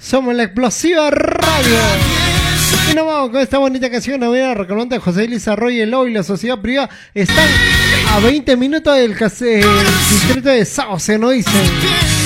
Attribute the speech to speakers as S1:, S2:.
S1: Somos la Explosiva Radio. Y nos vamos con esta bonita canción. Navidad recordando de José Luis Arroyo, el Lobo y la Sociedad Privada. Están a 20 minutos del distrito de Sauce, ¿no? Dicen.